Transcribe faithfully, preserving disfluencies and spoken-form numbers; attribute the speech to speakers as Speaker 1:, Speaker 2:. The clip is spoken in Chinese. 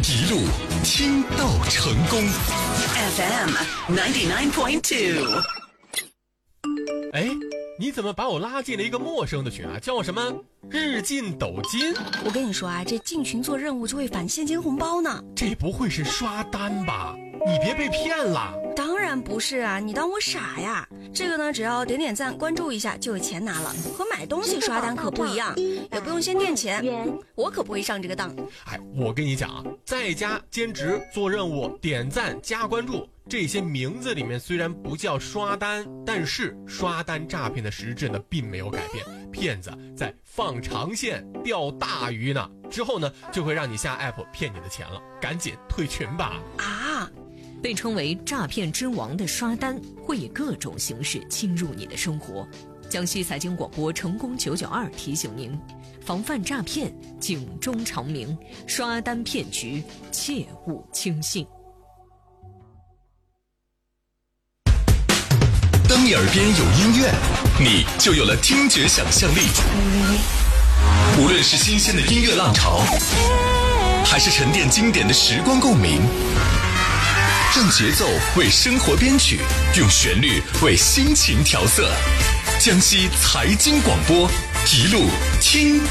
Speaker 1: 一路听到成功。
Speaker 2: F M ninety-nine point two。
Speaker 3: 哎，你怎么把我拉进了一个陌生的群啊？叫什么日进斗金？
Speaker 4: 我跟你说啊，这进群做任务就会返现金红包呢。
Speaker 3: 这不会是刷单吧？你别被骗了。
Speaker 4: 当然不是啊，你当我傻呀？这个呢，只要点点赞关注一下就有钱拿了，和买东西刷单可不一样，也不用先垫钱，我可不会上这个当。
Speaker 3: 哎，我跟你讲啊，在家兼职做任务点赞加关注，这些名字里面虽然不叫刷单，但是刷单诈骗的实质呢并没有改变，骗子在放长线钓大鱼呢，之后呢就会让你下 app 骗你的钱了，赶紧退群吧。
Speaker 4: 啊，
Speaker 5: 被称为诈骗之王的刷单会以各种形式侵入你的生活。江西财经广播成功九九二提醒您，防范诈骗，警钟长鸣，刷单骗局切勿轻信。
Speaker 1: 当你耳边有音乐，你就有了听觉想象力。无论是新鲜的音乐浪潮，还是沉淀经典的时光共鸣，让节奏为生活编曲，用旋律为心情调色。江西财经广播，一路听